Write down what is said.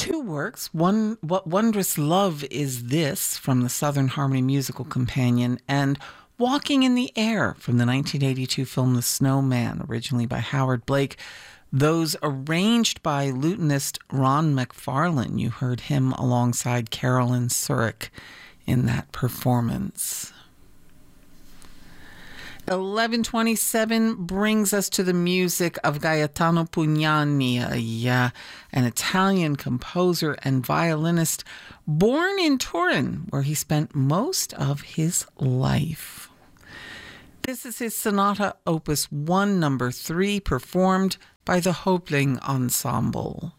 Two works. One, What Wondrous Love Is This from the Southern Harmony Musical Companion, and Walking in the Air from the 1982 film The Snowman, originally by Howard Blake. Those arranged by lutenist Ron McFarlane. You heard him alongside Carolyn Surrick in that performance. 11:27 brings us to the music of Gaetano Pugnani, an Italian composer and violinist born in Turin, where he spent most of his life. This is his Sonata Opus 1, number 3, performed by the Hopling Ensemble.